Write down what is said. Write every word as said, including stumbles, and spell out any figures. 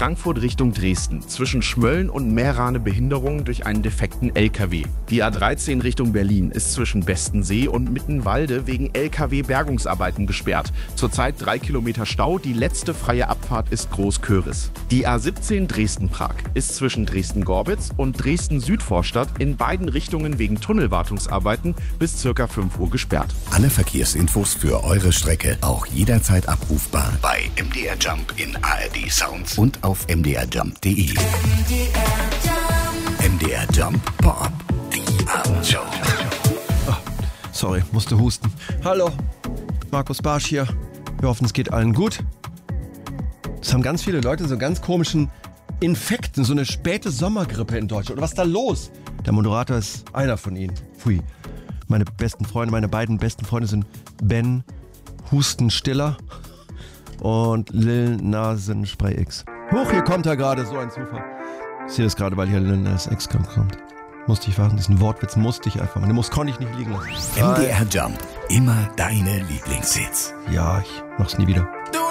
Frankfurt Richtung Dresden. Zwischen Schmölln und Mehrrahne Behinderung durch einen defekten L K W. Die A dreizehn Richtung Berlin ist zwischen Bestensee und Mittenwalde wegen L K W-Bergungsarbeiten gesperrt. Zurzeit drei Kilometer Stau, die letzte freie Abfahrt ist Großköris. Die A siebzehn Dresden-Prag ist zwischen Dresden-Gorbitz und Dresden-Südvorstadt in beiden Richtungen wegen Tunnelwartungsarbeiten bis ca. fünf Uhr gesperrt. Alle Verkehrsinfos für eure Strecke auch jederzeit abrufbar bei M D R Jump in A R D Sounds und auf m d r jump punkt d e. M D R Jump Pop, die Abendshow. Oh, sorry, musste husten. Hallo, Markus Barsch hier. Wir hoffen, es geht allen gut. Es haben ganz viele Leute so ganz komischen Infekten, so eine späte Sommergrippe in Deutschland. Oder was ist da los? Der Moderator ist einer von ihnen. Pfui. Meine besten Freunde, meine beiden besten Freunde sind Ben Hustenstiller und Lil Nasenspray X. Huch, hier kommt er gerade, so ein Zufall. Ich sehe das gerade, weil hier Lil Nas X kommt. Musste ich warten, das ist ein Wortwitz, musste ich einfach. Den muss konnte ich nicht liegen lassen. M D R Jump, immer deine Lieblingshits. Ja, ich mach's nie wieder. Du